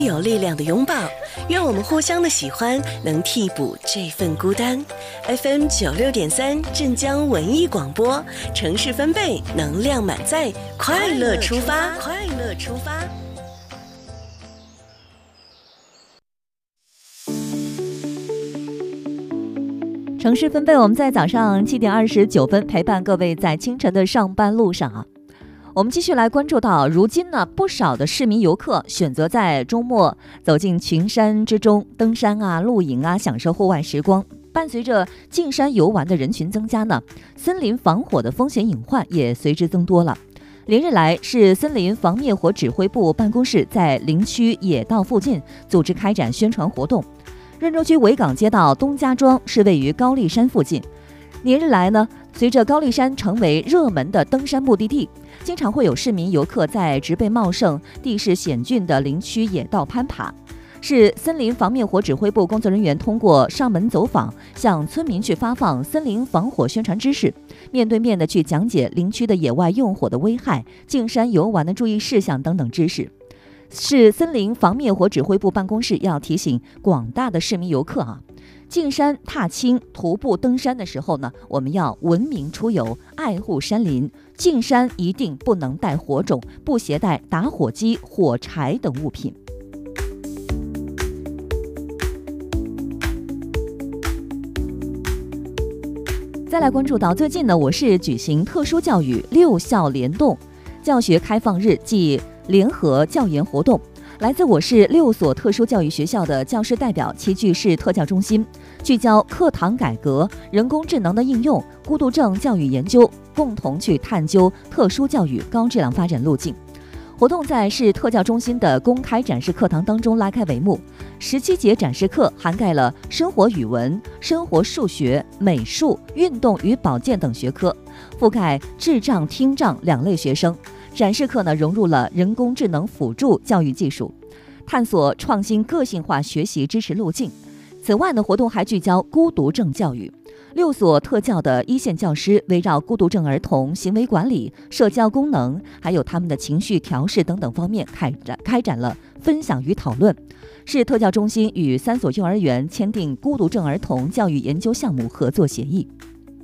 有力量的拥抱，愿我们互相的喜欢能替补这份孤单。FM 96.3镇江文艺广播，城市分贝，能量满载，快乐出发，快乐出发。 城市分贝，我们在早上7点29分陪伴各位在清晨的上班路上啊。我们继续来关注到，如今呢，不少的市民游客选择在周末走进群山之中登山啊、露营啊，享受户外时光。伴随着进山游玩的人群增加呢，森林防火的风险隐患也随之增多了。连日来，市森林防灭火指挥部办公室在林区野道附近组织开展宣传活动。润州区维港街道东家庄是位于高丽山附近。连日来呢，随着高丽山成为热门的登山目的地，经常会有市民游客在植被茂盛、地势险峻的林区野道攀爬。市森林防灭火指挥部工作人员通过上门走访，向村民去发放森林防火宣传知识，面对面的去讲解林区的野外用火的危害、进山游玩的注意事项等等知识。市森林防灭火指挥部办公室要提醒广大的市民游客进山踏青、徒步登山的时候呢，我们要文明出游，爱护山林。进山一定不能带火种，不携带打火机、火柴等物品。再来关注到最近呢，我市举行特殊教育6校联动教学开放日暨联合教研活动。来自我市6所特殊教育学校的教师代表齐聚市特教中心，聚焦课堂改革、人工智能的应用、孤独症教育研究，共同去探究特殊教育高质量发展路径。活动在市特教中心的公开展示课堂当中拉开帷幕。17节展示课涵盖了生活语文、生活数学、美术、运动与保健等学科，覆盖智障、听障2类学生。展示课呢，融入了人工智能辅助教育技术，探索创新个性化学习支持路径。此外呢，活动还聚焦孤独症教育，6所特教的一线教师围绕孤独症儿童行为管理、社交功能，还有他们的情绪调试等等方面开展了分享与讨论。市特教中心与3所幼儿园签订孤独症儿童教育研究项目合作协议。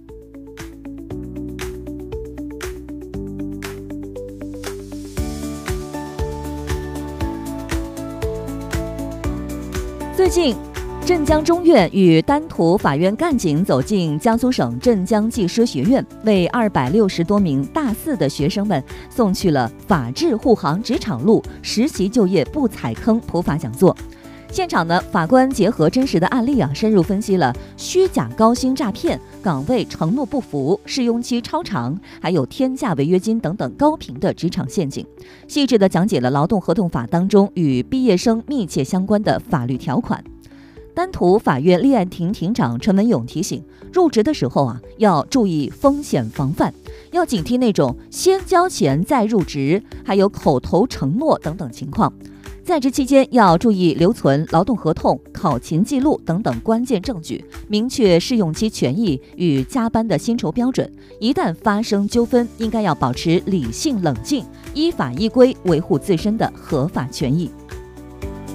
最近，镇江中院与丹徒法院干警走进江苏省镇江技师学院，为260多名大4的学生们送去了法治护航职场路、实习就业不踩坑普法讲座。现场呢，法官结合真实的案例深入分析了虚假高薪诈骗、岗位承诺不符、试用期超长，还有天价违约金等等高频的职场陷阱，细致地讲解了劳动合同法当中与毕业生密切相关的法律条款。丹徒法院立案庭庭长陈文勇提醒，入职的时候要注意风险防范，要警惕那种先交钱再入职，还有口头承诺等等情况。在职期间要注意留存劳动合同、考勤记录等等关键证据，明确试用期权益与加班的薪酬标准。一旦发生纠纷，应该要保持理性冷静，依法依规维护自身的合法权益。